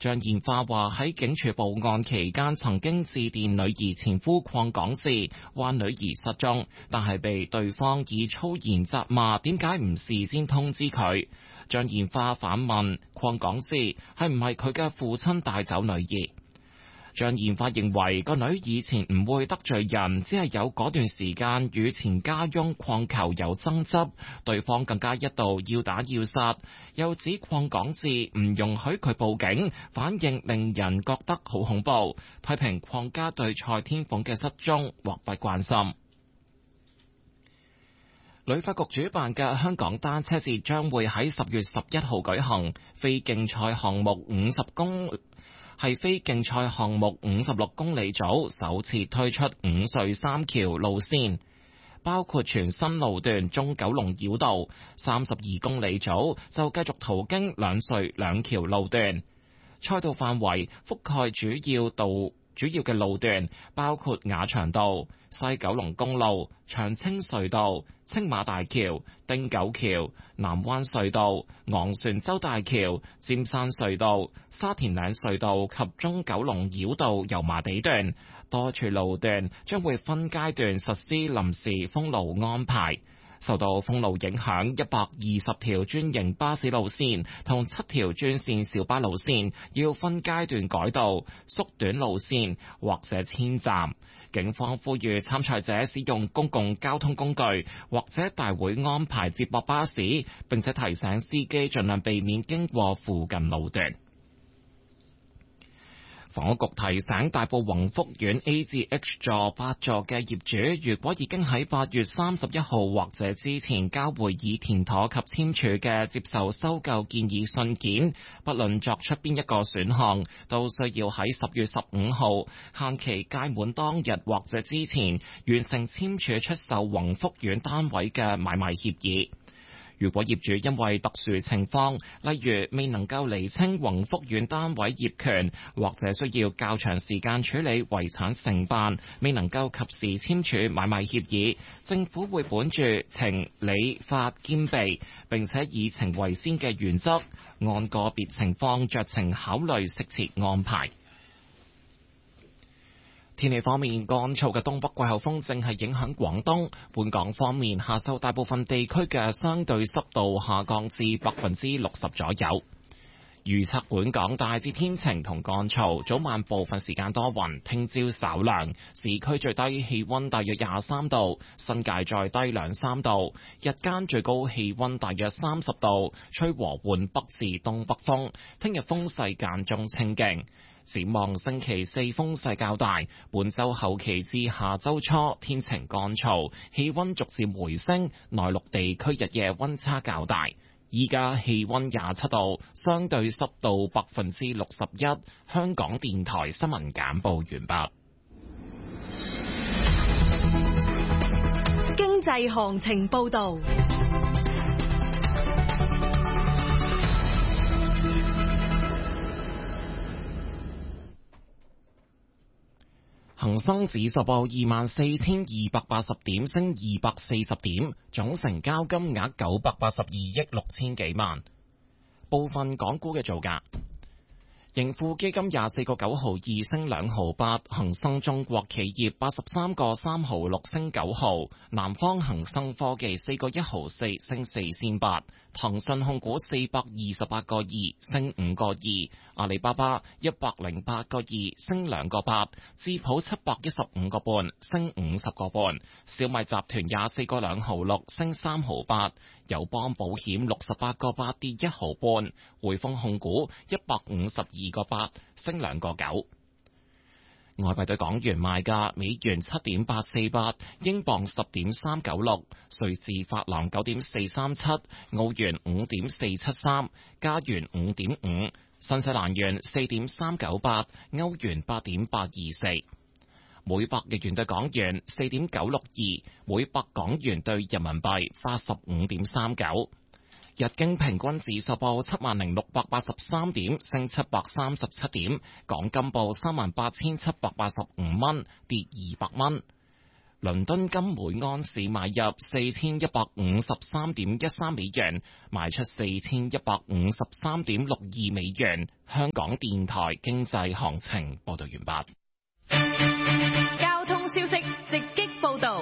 張燕花話喺警署報案期間曾經致電女兒前夫鄺港智，話女兒失蹤，但係被對方以粗言責罵，點解唔事先通知佢？張燕花反問鄺港智係唔係佢嘅父親帶走女兒？張燕花認為個女以前唔會得罪人，只係有嗰段時間與前家翁鄺球有爭執，對方更加一度要打要殺，又指鄺港智唔容許佢報警，反應令人覺得好恐怖，批評鄺家對蔡天鳳嘅失蹤漠不關心。旅發局主辦嘅香港單車節將會喺10月11號舉行，非競賽項目56公里組首次推出5隧3橋路線，包括全新路段中九龍繞道；32公里組就繼續途經兩隧兩橋路段。賽道範圍覆蓋主要嘅路段包括亞長道、西九龍公路、長青隧道、青馬大橋、汀九橋、南灣隧道、昂船洲大橋、尖山隧道、沙田嶺隧道及中九龍繞道油麻地段，多處路段將會分階段實施臨時封路安排。受到封路影響，120條專營巴士路線同7條專線小巴路線要分階段改道、縮短路線或者遷站。警方呼籲參賽者使用公共交通工具或者大會安排接駁巴士，並且提醒司機盡量避免經過附近路段。房屋局提醒大埔宏福苑 A 至 H 座8座嘅業主，如果已經喺8月31號或者之前交回已填妥及簽署嘅接受收購建議信件，不論作出邊一個選項，都需要喺10月15號限期屆滿當日或者之前完成簽署出售宏福苑單位嘅買賣協議。如果業主因為特殊情況，例如未能夠釐清宏福苑單位業權，或者需要較長時間處理遺產承辦，未能夠及時簽署買賣協議，政府會本住情理法兼備，並且以情為先嘅原則，按個別情況酌情考慮適切安排。天氣方面，乾燥嘅東北季候風正係影響廣東。本港方面，下晝大部分地區嘅相對濕度下降至60%左右。預測本港大致天晴同乾燥，早晚部分時間多雲，聽朝稍涼。市區最低氣溫大約23度，新界再低2-3度。日間最高氣溫大約30度，吹和緩北至東北風。聽日風勢間中清勁。展望星期四風勢較大，本週後期至下週初天晴乾燥，氣溫逐漸回升，內陸地區日夜溫差較大。依家氣溫27度，相對濕度61%。香港電台新聞簡報完畢。 經濟行情報道。 恒生指數報24,280點，升240點，總成交金額982億6千幾萬。部分港股嘅造價：盈富基金24個9毫2升2毫8，恒生中國企業83個3毫6升9毫，南方恒生科技4個1毫4升4仙8，騰訊控股428個2升5個2，阿里巴巴108個2升2個8，智普715個半升50個半，小米集團24個2毫6升3毫8，友邦保險68個8跌1毫半，匯豐控股152個8升2個9。外幣對港元賣價：美元7.848，英鎊10.396，瑞士法郎9.437，澳元5.473，加元5.5，新西蘭元4.398，歐元8.824。每百日元對港元4.962，每百港元對人民幣85.39。日經平均指數報70,683點，升737點。港金報38,785蚊，跌200蚊。 倫敦金每盎司買入4153.13美元，賣出4153.62美元。香港電台經濟行情報道完畢。 交通消息直擊報道。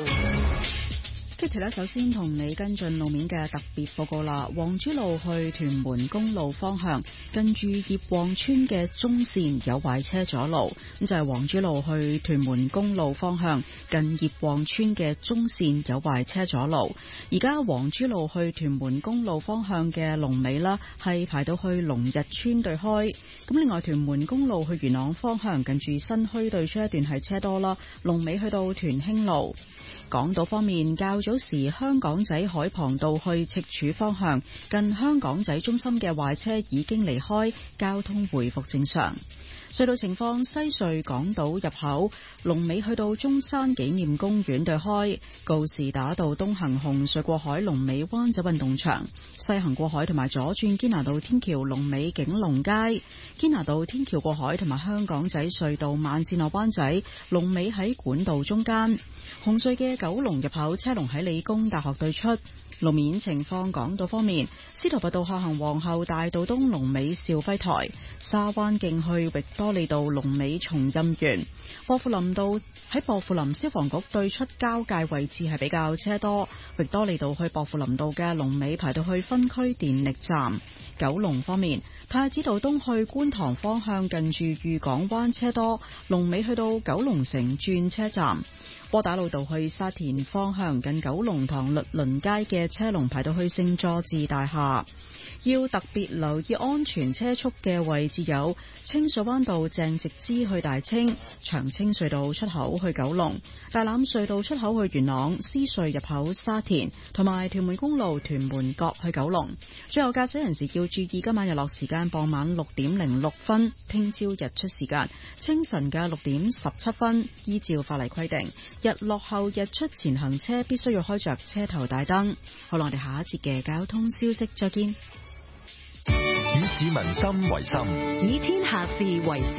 Kitty 咧，首先同你跟進路面嘅特別報告啦。皇珠路去屯門公路方向，近住葉旺村嘅中線有壞車阻路，咁就係皇珠路去屯門公路方向，近葉旺村嘅中線有壞車阻路。而家皇珠路去屯門公路方向嘅龍尾啦，係排到去龍日村對開。咁另外屯門公路去元朗方向，近住新墟對出一段係車多啦，龍尾去到屯興路。港島方面，較早時香港仔海傍道去赤柱方向，近香港仔中心嘅壞車已經離開，交通回復正常。隧道情況，西隧港島入口龍尾去到中山紀念公園對開，告士打道東行紅隧過海龍尾灣仔運動場，西行過海同埋左轉堅拿道天橋龍尾景隆街，堅拿道天橋過海同埋香港仔隧道慢線落灣仔龍尾喺管道中間。紅隧嘅九龍入口車龍喺理工大學對出。路面情況，港島方面，司徒拔道下行皇后大道東龍尾兆輝台，沙灣徑去域多利道龍尾松蔭園，薄扶林道喺薄扶林消防局對出交界位置係比較車多，域多利道去薄扶林道嘅龍尾排到去分區電力站。九龍方面，太子道東去觀塘方向近住裕港灣車多，龍尾去到九龍城轉車站。窩打老道去沙田方向近九龍塘律倫街嘅車龍排到去聖佐治大廈。要特別留意安全車速嘅位置有清水灣道鄭直支去大清、長青隧道出口去九龍、大欖隧道出口去元朗、獅隧入口沙田，同埋屯門公路屯門角去九龍。最後駕駛人士要注意今晚日落時間傍晚6點06分，聽朝日出時間清晨嘅6點17分。依照法例規定，日落後日出前行車必須要開着車頭大燈。好啦，我哋下一節嘅交通消息再見。 以市民心為心， 以天下事為事。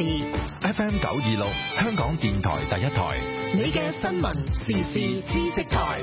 FM 926，香港電台第一台， 你嘅新聞時事知識台，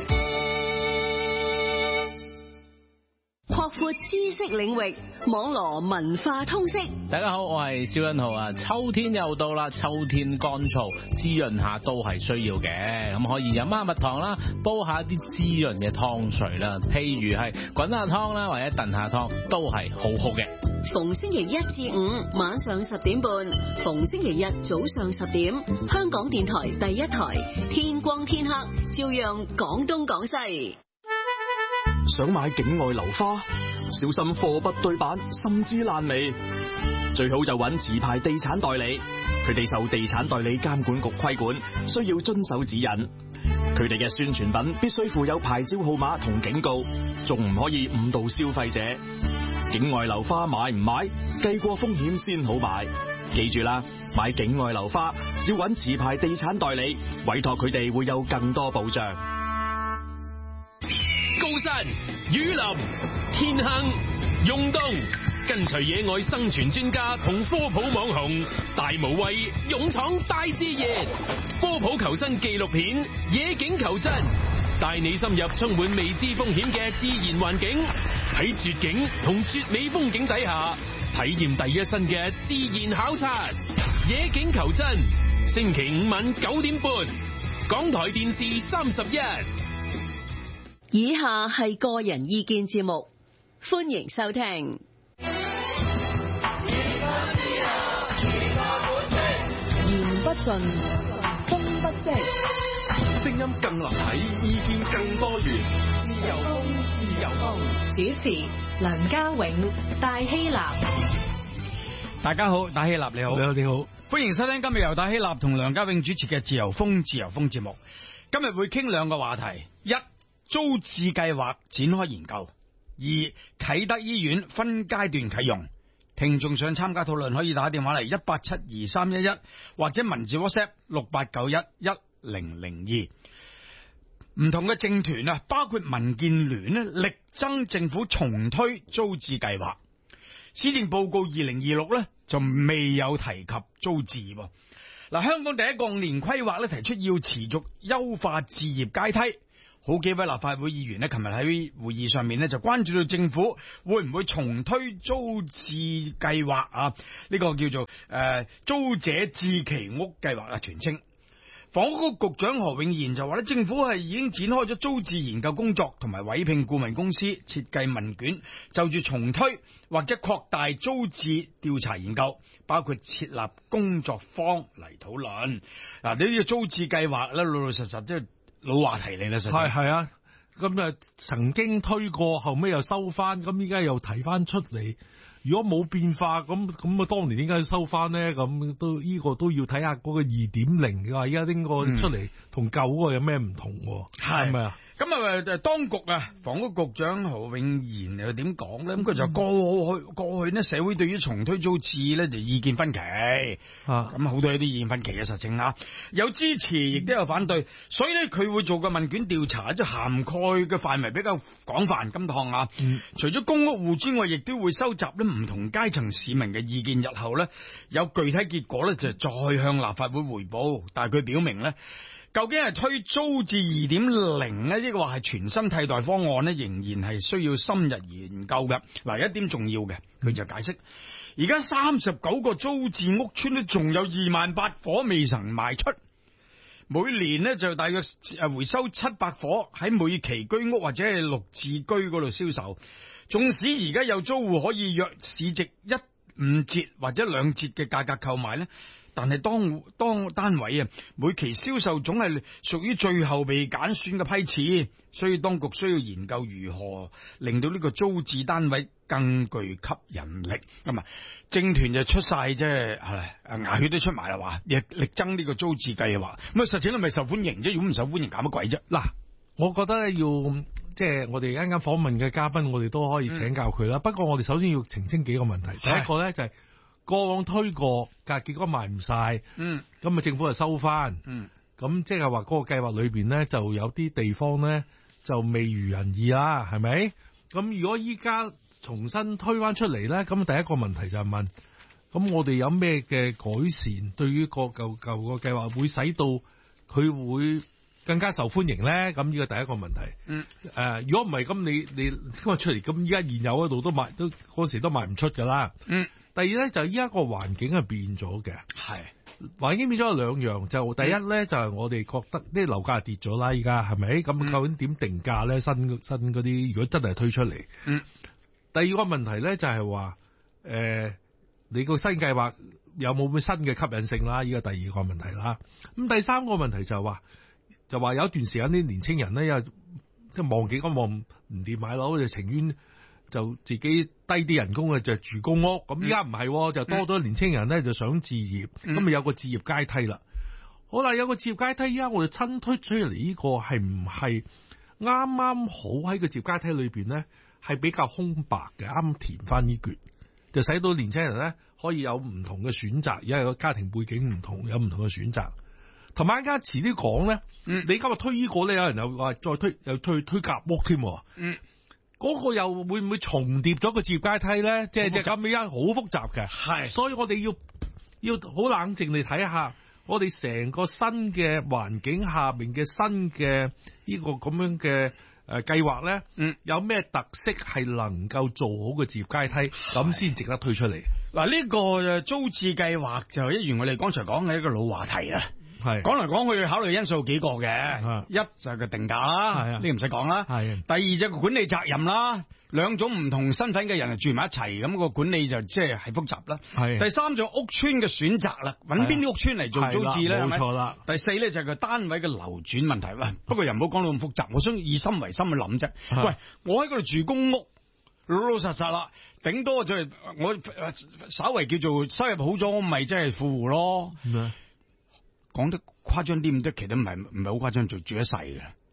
擴闊知識領域，網羅文化通識。 大家好，我係蕭欣浩啊！秋天又到啦，秋天乾燥，滋潤下都係需要嘅。咁可以飲下蜜糖啦，煲下啲滋潤嘅湯水啦，譬如係滾下湯啦，或者燉下湯，都係好好嘅。 逢星期一至五晚上10點半，逢星期日早上10點，香港電台第一台，天光天黑，照樣講東講西。 想買境外樓花，小心貨不對版，甚至爛尾。最好就揾持牌地產代理，佢哋受地產代理監管局規管，需要遵守指引。佢哋嘅宣傳品必須附有牌照號碼同警告，仲唔可以誤導消費者。境外樓花買唔買，計過風險先好買。記住啦，買境外樓花要揾持牌地產代理，委託佢哋會有更多保障。 高山、雨林、天坑、湧冬，跟隨野外生存專家同科普網紅大無畏勇闖大自然，科普求生紀錄片《野境求真》，帶你深入充滿未知風險嘅自然環境，喺絕景同絕美風景底下體驗第一身嘅自然考察。《野境求真》星期五晚9點半，港台電視31。 以下係個人意見節目，歡迎收聽。言不盡，風不息， 聲音更立體，意見更多元。自由風，自由風。 主持梁家永、戴希立。 大家好，戴希立你好，你好，歡迎收聽今日由戴希立同梁家永主持嘅自由風節目。今日會傾兩個話題：一、租置計劃展開研究；二、啟德醫院分階段啟用。聽眾想參加討論，可以打電話嚟1872311，或者文字 WhatsApp 68911002。唔同嘅政團啊，包括民建聯咧，力爭政府重推租置計劃。施政報告2026咧就未有提及租置。 嗱，香港第一個5年規劃咧提出要持續優化置業階梯。好幾位立法會議員呢，琴日喺會議上面呢，就關注到政府會唔會重推租置計劃啊？呢個叫做租者置其屋計劃啊，全稱。房屋局局長何永賢就話咧，政府係已經展開咗租置研究工作，同埋委聘顧問公司設計問卷，就住重推或者擴大租置調查研究，包括設立工作坊嚟討論。嗱，呢個租置計劃咧，老老實實即係老話題嚟啦，實在係啊，咁曾經推過，後尾又收翻，咁依家又提翻出嚟。如果冇變化，咁啊，當年點解要收翻呢？咁都呢個都要睇下嗰個2.0嘅話，依家應該出嚟同舊嗰個有咩唔同？係咪啊？ 咁啊，當局啊，房屋局長何永賢又點講咧？咁佢就過去呢，社會對於重推租置咧就意見分歧，咁好多一啲意見分歧嘅實情啊，有支持亦都有反對，所以咧佢會做個問卷調查，即係涵蓋嘅範圍比較廣泛。今趟啊，除咗公屋戶之外，亦都會收集咧唔同階層市民嘅意見，日後咧有具體結果咧就再向立法會匯報。但係佢表明咧，究竟係推租置 2.0 呢？抑或係全新替代方案呢？仍然係需要深入研究嘅。嗱，一點重要嘅，佢就解釋，而家39個租置屋邨都仲有28000伙未曾賣出，每年呢就大約回收700伙喺每期居屋或者係綠置居嗰度銷售。縱使而家有租戶可以約市值1.5折或者2折嘅價格購買呢，但係當單位啊，每期銷售總係屬於最後被揀選嘅批次，所以當局需要研究如何令到呢個租置單位更具吸引力。咁啊，政團就出晒即係牙血都出埋啦，話亦力爭呢個租置計劃。咁啊，實情係咪受歡迎啫？如果唔受歡迎，搞乜鬼啫？ 嗱，我覺得咧要即係我哋啱啱訪問嘅嘉賓，我哋都可以請教佢啦。不過我哋首先要澄清幾個問題。第一個咧就係過往推過，但係結果賣唔晒，咁啊政府就收翻，咁即係話嗰個計劃裏邊咧就有啲地方咧就未如人意啦，係咪？咁如果依家重新推翻出嚟咧，咁第一個問題就係問，咁我哋有咩嘅改善？對於個舊個計劃會使到佢會更加受歡迎咧？咁呢個第一個問題。如果唔係咁，你今日出嚟，咁依家現有嗰度都嗰時都賣唔出噶啦。第二咧就依家個環境係變咗嘅，環境變咗有兩樣，就第一咧就係我哋覺得啲樓價跌咗啦，依家係咪？咁究竟點定價咧？新嗰啲如果真係推出嚟，第二個問題咧就係話，你個新計劃有冇咩新嘅吸引性啦？依個第二個問題啦。咁第三個問題就係話有一段時間啲年青人咧又即係望幾個望唔掂買樓，就情願就自己低啲人工嘅就住公屋，咁依家唔係，就多咗年青人咧就想置業，咁咪有個置業階梯啦。好啦，有個置業階梯，依家我哋親推出嚟呢個係唔係啱啱好喺個置業階梯裏邊咧係比較空白嘅，啱填翻呢橛，就使到年青人咧可以有唔同嘅選擇，而家個家庭背景唔同，有唔同嘅選擇。同埋一家遲啲講咧，你今日推呢個咧，有人又話再推夾屋添。嗰個又會唔會重疊咗個置業階梯咧？即係咁樣好複雜嘅，係，所以我哋要好冷靜地睇下，我哋成個新嘅環境下面嘅新嘅呢個咁樣嘅計劃咧，有咩特色係能夠做好個置業階梯，咁先值得推出嚟。 嗱，呢個租置計劃就一如我哋剛才講嘅一個老話題啦。係講嚟講去，考慮因素幾個嘅，一就係個定價啦，呢個唔使講啦。係第二就係個管理責任啦，兩種唔同身份嘅人住埋一齊，咁個管理就即係複雜啦。係第三就屋邨嘅選擇啦，揾邊啲屋邨嚟做租置咧？冇錯啦。第四咧就係個單位嘅流轉問題。喂，不過又唔好講到咁複雜，我想以心為心去諗啫。喂，我喺嗰度住公屋，老老實實啦，頂多就係我稍微叫做收入好咗，我咪即係富戶咯。講得誇張啲咁多，其實唔係好誇張，住一世嘅。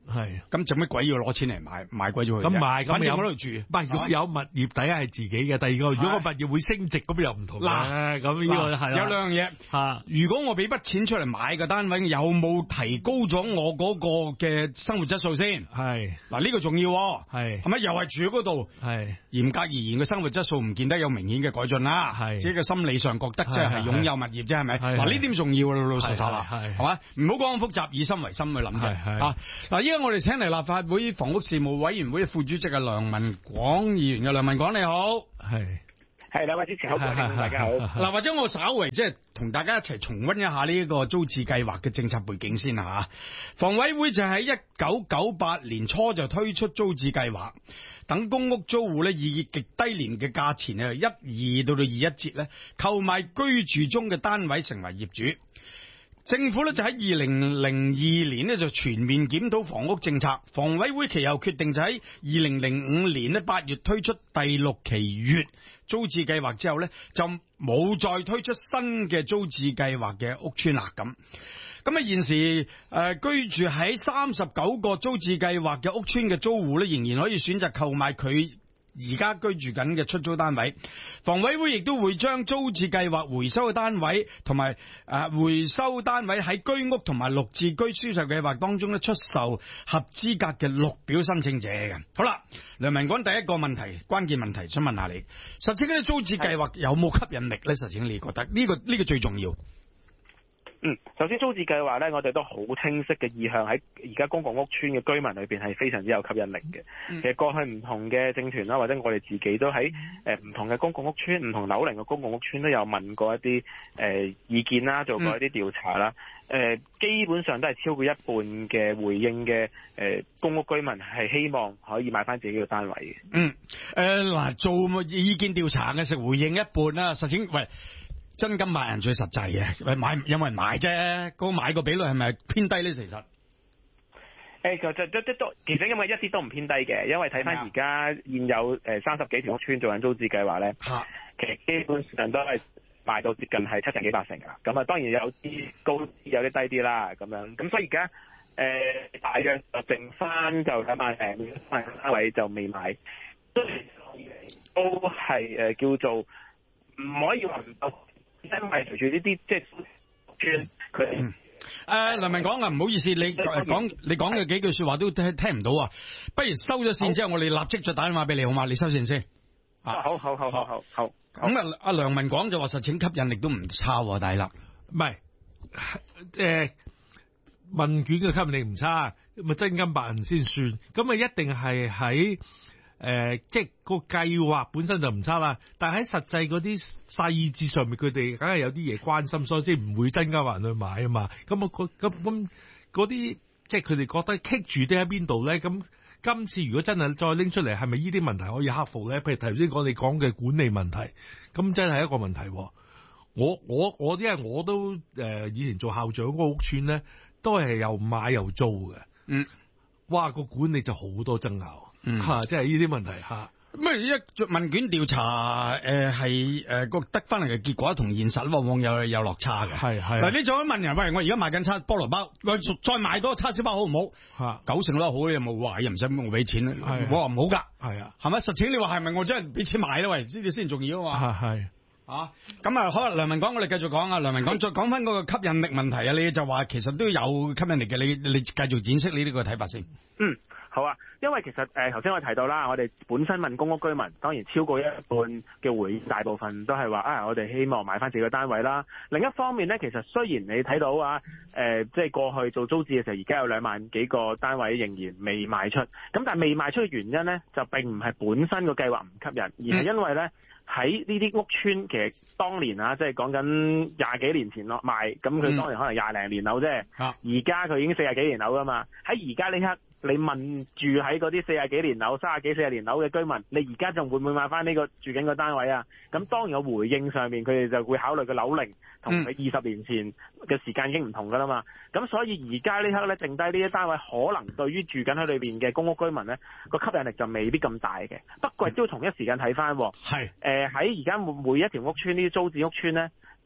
係， 咁做乜鬼要攞錢嚟買貴咗佢？ 咁買， 反正我喺度住。 唔係，如果有物業第一係自己嘅，第二個如果個物業會升值，咁又唔同啦。咁呢個係有兩樣嘢嚇。 如果我俾筆錢出嚟買個單位，有冇提高咗我嗰個嘅生活質素先？ 係嗱，呢個重要。係咪又係住喺嗰度？ 係嚴格而言，個生活質素唔見得有明顯嘅改進啦。係只係個心理上覺得即係擁有物業啫，係咪？嗱，呢點重要，老老實實啦，係嘛？唔好講咁複雜，以心為心去諗啫。啊，嗱，依家我哋請嚟立法會房屋事務委員會副主席嘅梁文廣議員嘅。梁文廣你好， 係兩位主持好，大家好。 嗱，或者我稍微即係同大家一齊重溫一下呢一個租置計劃嘅政策背景先吓。房委會就喺1998年初就推出租置計劃，等公屋租戶咧以極低廉嘅價錢咧1.2到21折咧購買居住中嘅單位成為業主。政府咧就喺2002年咧就全面檢討房屋政策，房委會其後決定就喺2005年咧8月推出第6期乙租置計劃之後咧，就冇再推出新嘅租置計劃嘅屋邨啦。咁啊，現時居住喺39個租置計劃嘅屋邨嘅租戶咧，仍然可以選擇購買佢而家居住緊嘅出租單位。房委會亦都會將租置計劃回收嘅單位同埋回收單位喺居屋同埋綠置居銷售計劃當中咧出售合資格嘅綠表申請者嘅。好啦，梁文廣，第一個問題，關鍵問題想問下你，實情呢租置計劃有冇吸引力咧？實情你覺得呢個最重要？ 首先租置計劃咧，我哋都好清晰嘅意向喺而家公共屋邨嘅居民裏邊係非常之有吸引力嘅。其實過去唔同嘅政團啦，或者我哋自己都喺唔同嘅公共屋邨、唔同樓齡嘅公共屋邨都有問過一啲意見啦，做過一啲調查啦。基本上都係超過一半嘅回應嘅公屋居民係希望可以買翻自己嘅單位嘅。 嗱，做意見調查嘅時回應一半啦，實情喂。真金買人最實際嘅，有冇人買啫？嗰個買個比率係咪偏低咧？其實， 其實因為一啲都唔偏低嘅，因為睇翻而家現有30幾條屋邨做緊租置計劃咧，其實基本上都係賣到接近係70幾80%噶。咁啊，當然有啲高啲，有啲低啲啦，咁樣。咁所以而家大約就剩翻就睇下單位就未買，都係叫做唔可以話唔夠。因為隨住呢啲即係村佢梁文廣啊，唔好意思，你講嘅幾句說話都聽唔到啊，不如收咗線之後，我哋立即再打電話俾你好嘛？你收線先。 好。 咁阿梁文廣就話實情吸引力都唔差喎，大粒。 唔係，問卷嘅吸引力唔差，咪真金白銀先算。咁啊，一定係喺。即係個計劃本身就唔差啦，但係喺實際嗰啲細節上面，佢哋梗係有啲嘢關心，所以即係唔會真金白銀去買啊嘛。咁嗰啲即係佢哋覺得棘住啲喺邊度咧？咁今次如果真係再拎出嚟，係咪呢啲問題可以克服咧？譬如頭先你講嘅管理問題，咁真係一個問題。我因為我都以前做校長嗰個屋邨咧，都係又買又租嘅。哇，個管理就好多爭拗。即係呢啲問題吓。 咁一問卷調查係個得翻嚟嘅結果同現實往往有落差嘅。係。嗱，你再問人，喂，我而家賣緊菠蘿包，再買多叉燒包好唔好？9成都好，你有冇話又唔使我俾錢咧？我話唔好噶。係啊。係咪？實情你話係咪我真係俾錢買咧？喂，呢啲先重要啊嘛。係。咁啊，好，梁文廣，我哋繼續講啊。梁文廣，再講翻嗰個吸引力問題啊，你就話其實都有吸引力嘅，你繼續展示你呢個睇法先。 好啊，因為其實頭先我提到啦，我哋本身問公屋居民，當然超過一半嘅回應，大部分都係話我哋希望買翻自己嘅單位啦。另一方面咧，其實雖然你睇到即係過去做租置嘅時候，而家有2萬幾個單位仍然未賣出，咁但係未賣出嘅原因咧，就並唔係本身個計劃唔吸引，而係因為咧喺呢啲屋邨，其實當年即係講緊20幾年前落賣，咁佢當年可能20零年樓啫，而家佢已經40幾年樓㗎嘛。喺而家呢刻，你問住喺嗰啲40幾年樓、30幾40年樓嘅居民，你而家仲會唔會買翻呢個住緊個單位啊？咁當然個回應上面，佢哋就會考慮個樓齡同佢20年前嘅時間已經唔同噶啦嘛。咁所以而家呢刻咧，剩低呢啲單位，可能對於住緊喺裏邊嘅公屋居民咧，個吸引力就未必咁大嘅。不過亦都同一時間睇翻，喺而家每一條屋邨呢啲租置屋邨咧。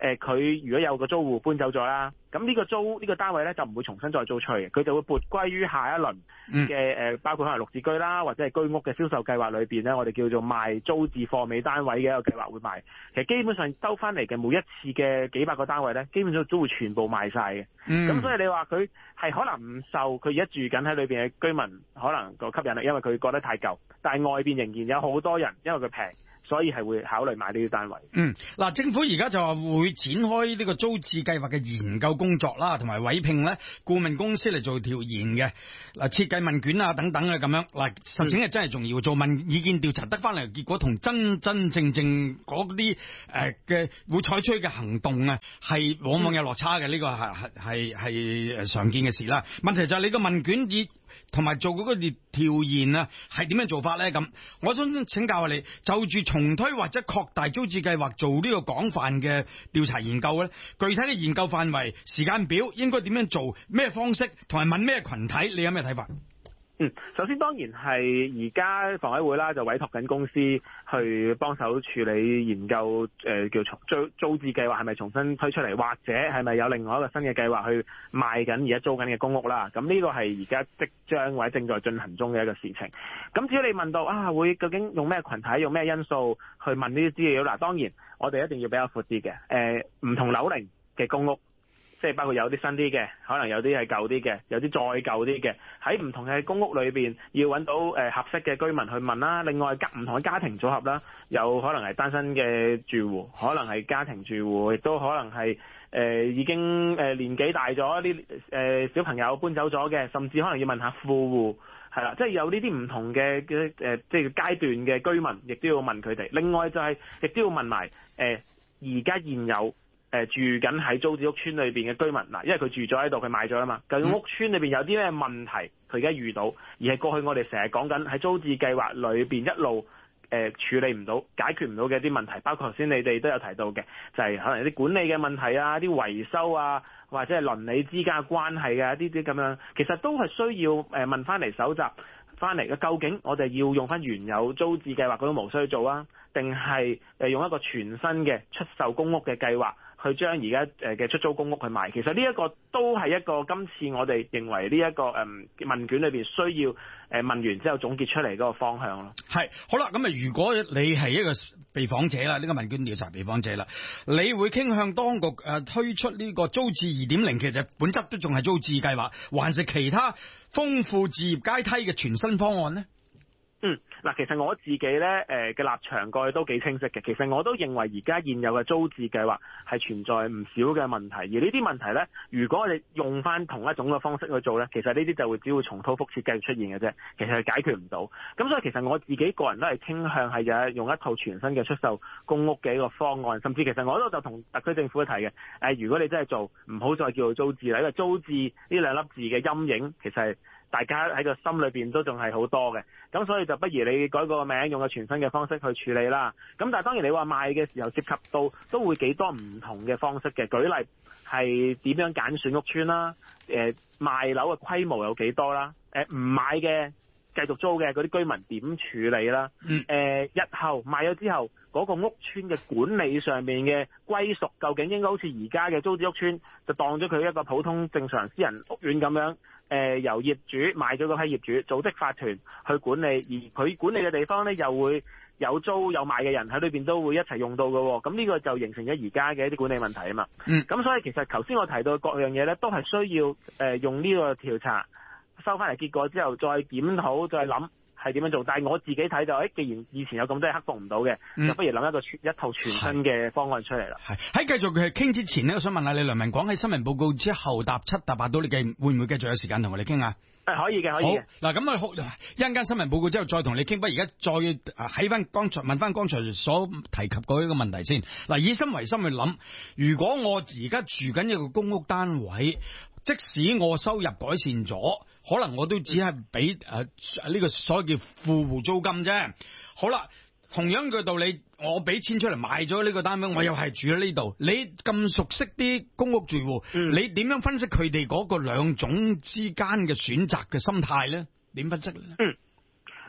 佢如果有個租戶搬走咗啦，咁呢個單位咧就唔會重新再租出去嘅，佢就會撥歸於下一輪嘅包括可能綠置居啦，或者係居屋嘅銷售計劃裏邊咧，我哋叫做賣租置貨尾單位嘅一個計劃會賣。其實基本上收翻嚟嘅每一次嘅幾百個單位咧，基本上都會全部賣晒嘅。咁所以你話佢係可能唔受佢而家住緊喺裏邊嘅居民可能個吸引力，因為佢覺得太舊，但係外邊仍然有好多人因為佢平，所以係會考慮買呢啲單位。 嗱，政府而家就話會展開呢個租置計劃嘅研究工作啦，同埋委聘咧顧問公司嚟做調研嘅，嗱設計問卷啊等等嘅咁樣。嗱，實情係真係重要，做問意見調查得翻嚟結果同真正嗰啲嘅會採取嘅行動啊，係往往有落差嘅，呢個係常見嘅事啦。問題就係你個問卷同埋做嗰個調研啊，係點樣做法咧？咁我想請教下你，就住重推或者擴大租置計劃做呢個廣泛嘅調查研究咧，具體嘅研究範圍、時間表應該點樣做、咩方式，同埋問咩群體，你有咩睇法？ 首先當然係而家房委會啦，就委託緊公司去幫手處理研究，叫租置計劃係咪重新推出嚟，或者係咪有另外一個新嘅計劃去賣緊而家租緊嘅公屋啦。咁呢個係而家即將或者正在進行中嘅一個事情。咁至於你問到會究竟用咩群體、用咩因素去問呢啲資料，嗱，當然我哋一定要比較闊啲嘅，唔同樓齡嘅公屋。即係包括有啲新啲嘅，可能有啲係舊啲嘅，有啲再舊啲嘅，喺唔同嘅公屋裏邊要揾到合適嘅居民去問啦。另外唔同嘅家庭組合啦，有可能係單身嘅住戶，可能係家庭住戶，亦都可能係已經年紀大咗啲小朋友搬走咗嘅，甚至可能要問下富戶，係啦，即係有呢啲唔同嘅即係階段嘅居民，亦都要問佢哋。另外就係亦都要問埋而家現有住緊喺租置屋邨裏邊嘅居民嗱，因為佢住咗喺度，佢買咗啦嘛。究竟屋邨裏邊有啲咩問題，佢而家遇到，而係過去我哋成日講緊喺租置計劃裏邊一路處理唔到、解決唔到嘅一啲問題，包括頭先你哋都有提到嘅，就係可能有啲管理嘅問題啊、啲維修啊，或者係鄰里之間嘅關係啊，呢啲咁樣，其實都係需要問翻嚟搜集翻嚟嘅。究竟我哋要用翻原有租置計劃嗰種模式去做啊，定係用一個全新嘅出售公屋嘅計劃？去將而家嘅出租公屋去賣，其實呢一個都係一個今次我哋認為呢一個問卷裏邊需要問完之後總結出嚟嗰個方向咯。係，好啦，咁如果你係一個被訪者啦，呢個問卷調查被訪者啦，你會傾向當局推出呢個租置 2.0， 其實本質都仲係租置計劃，還是其他豐富置業階梯嘅全新方案呢？嗱，其實我自己咧嘅立場過去都幾清晰嘅。其實我都認為而家現有嘅租置計劃係存在唔少嘅問題，而呢啲問題咧，如果我哋用翻同一種嘅方式去做咧，其實呢啲就會只會重蹈覆轍繼續出現嘅啫，其實係解決唔到。咁所以其實我自己個人都係傾向係用一套全新嘅出售公屋嘅一個方案，甚至其實我都就同特區政府提嘅，如果你真係做，唔好再叫做租置啦，因為租置呢兩粒字嘅陰影其實係大家喺個心裏邊都仲係好多嘅，咁所以就不如你改個名，用個全新嘅方式去處理啦。咁但係當然你話賣嘅時候涉及到都會幾多唔同嘅方式嘅，舉例係點樣揀選屋邨啦，賣樓嘅規模有幾多啦，唔買嘅繼續租嘅嗰啲居民點處理啦，日後賣咗之後嗰個屋邨嘅管理上面嘅歸屬究竟應該好似而家嘅租置屋邨就當咗佢一個普通正常私人屋苑咁樣。由業主買咗嗰批業主組織法團去管理，而佢管理嘅地方呢，又會有租有賣嘅人喺裏邊都會一齊用到嘅，咁呢個就形成咗而家嘅一啲管理問題啊嘛。咁所以其實頭先我提到各樣嘢呢，都係需要用呢個調查收翻嚟結果之後再檢討再諗係點樣做。但係我自己睇就既然以前有咁多嘢克服唔到嘅，就不如諗一套全新嘅方案出嚟啦。喺繼續傾之前呢，我想問下你，梁文廣喺新聞報告之後答7答8到，你會唔會繼續有時間同我哋傾下？可以嘅，可以嘅。嗱，咁一陣間新聞報告之後再同你傾，不如而家再喺翻問翻剛才所提及嗰一個問題先。嗱，以心為心去諗，如果我而家住緊一個公屋單位，即使我收入改善咗，可能我都只係俾呢個所謂叫富戶租金啫。好啦，同樣嘅道理，我俾錢出嚟買咗呢個單位，我又係住喺呢度。你咁熟悉啲公屋住戶，你點樣分析佢哋嗰個兩種之間嘅選擇嘅心態咧？點分析咧？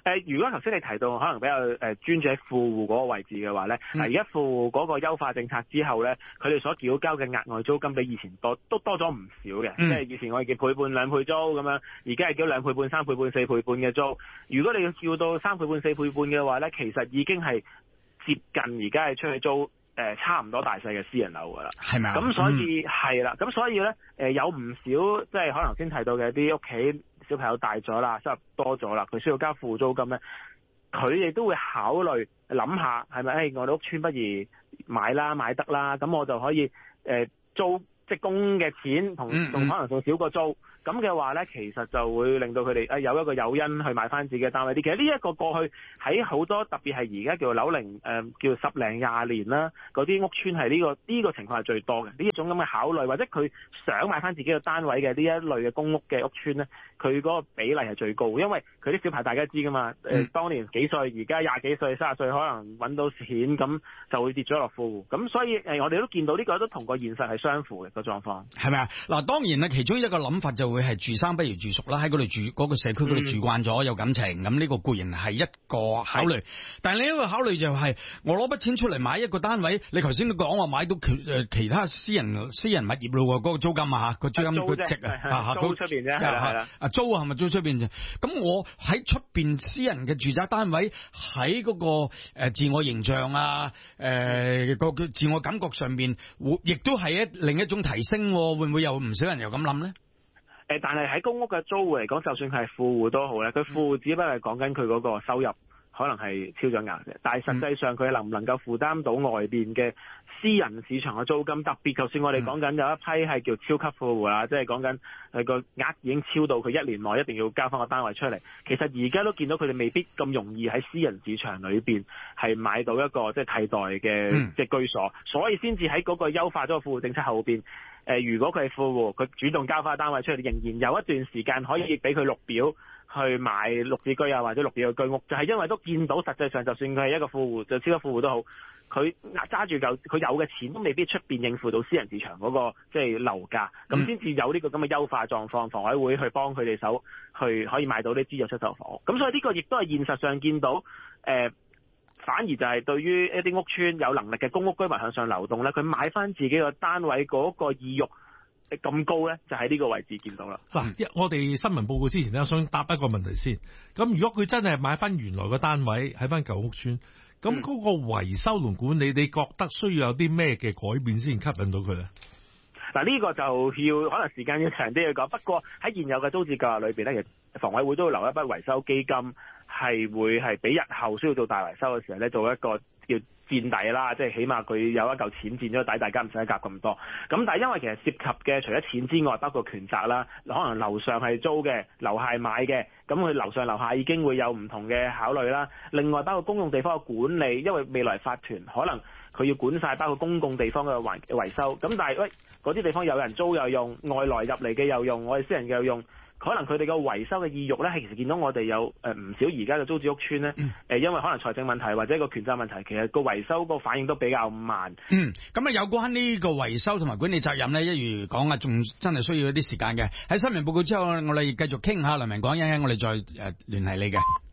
如果頭先你提到可能比較專注喺富戶嗰個位置嘅話咧，而家富戶嗰個優化政策之後咧，佢哋所繳交嘅額外租金比以前都多咗唔少嘅，即係以前我哋叫倍半兩倍租咁樣，而家係叫2倍半、3倍半、4倍半嘅租。如果你要叫到3倍半、4倍半嘅話咧，其實已經係接近而家係出去租差唔多大細嘅私人樓噶啦， 係咪啊？ 咁所以係啦，咁所以咧有唔少即係可能先提到嘅啲屋企小朋友大咗啦，收入多咗啦，佢需要交付租金咧，佢哋都會考慮諗下係咪我哋屋邨不如買得啦，咁我就可以租即係供嘅錢同可能仲少過租。咁嘅話咧，其實就會令到佢哋有一個誘因去買翻自己嘅單位啲。其實呢一個過去喺好多特別係而家叫樓齡叫10零20年啦，嗰啲屋邨係呢個情況係最多嘅。呢一種咁嘅考慮，或者佢想買翻自己嘅單位嘅呢一類嘅公屋嘅屋邨咧，佢嗰個比例係最高，因為佢啲小牌大家知噶嘛。當年幾歲，而家20幾歲、30歲，可能揾到錢咁就會跌咗落富戶。咁所以我哋都見到呢個都同個現實係相符嘅個狀況， 係咪啊？嗱，當然啦，其中一個諗法就會係住生不如住熟啦，喺嗰度住嗰個社區嗰度住慣咗有感情，咁呢個固然係一個考慮。但係另一個考慮就係我攞筆錢出嚟買一個單位，你頭先都講話買到其他私人物業咯，嗰個租金啊，個租金佢值啊， 租出邊啫，係啦， 租係咪租出邊啫？咁我喺出邊私人嘅住宅單位喺嗰個自我形象啊，個自我感覺上面，亦都係另一種提升，會唔會有唔少人又咁諗咧？ 但係喺公屋嘅租戶嚟講，就算佢係富戶都好咧，佢富戶只不過係講緊佢嗰個收入可能係超咗額嘅，但係實際上佢能唔能夠負擔到外邊嘅私人市場嘅租金？特別就算我哋講緊有一批係叫超級富戶啦，即係講緊佢個額已經超到佢1年內一定要交翻個單位出嚟。其實而家都見到佢哋未必咁容易喺私人市場裏邊係買到一個即係替代嘅即係居所，所以先至喺嗰個優化咗個富戶政策後邊。如果佢係富戶，佢主動交翻單位出嚟，仍然有一段時間可以俾佢綠表去買綠置居啊，或者綠表嘅居屋，就係因為都見到實際上，就算佢係一個富戶，就超級富戶都好，佢揸住佢有嘅錢都未必出邊應付到私人市場嗰個即係樓價，咁先至有呢個咁嘅優化狀況，房委會去幫佢哋手去可以買到啲資助出售房屋。咁所以呢個亦都係現實上見到反而就係對於一啲屋邨有能力嘅公屋居民向上流動咧，佢買翻自己個單位嗰個意欲咁高咧，就喺呢個位置見到啦。 嗱，我哋新聞報告之前咧，想答一個問題先。咁如果佢真係買翻原來個單位喺翻舊屋邨，咁嗰個維修同管理，你覺得需要有啲咩嘅改變先吸引到佢咧？ 嗱，呢個就要可能時間要長啲去講。不過喺現有嘅租置計劃裏邊咧，其實房委會都會留一筆維修基金，係會係俾日後需要做大維修嘅時候咧，做一個叫墊底啦，即係起碼佢有一嚿錢墊咗底，大家唔使夾咁多。咁但係因為其實涉及嘅除咗錢之外，包括權責啦，可能樓上係租嘅，樓下係買嘅，咁佢樓上樓下已經會有唔同嘅考慮啦。另外包括公用地方嘅管理，因為未來法團可能佢要管晒包括公共地方嘅維修，咁但係嗰啲地方有人租又用，外來入嚟嘅又用，我哋私人嘅又用，可能佢哋嘅維修嘅意欲咧，係其實見到我哋有唔少而家嘅租置屋邨咧，因為可能財政問題或者個權責問題，其實個維修個反應都比較慢。 咁有關呢個維修同埋管理責任咧，一如講仲真係需要一啲時間嘅。喺新聞報告之後，我哋繼續傾下。梁明講一陣，我哋再聯繫你嘅。